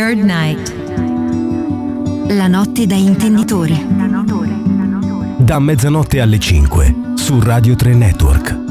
Nerd Night. La notte da intenditori. Da mezzanotte alle 5 su Radio 3 Network.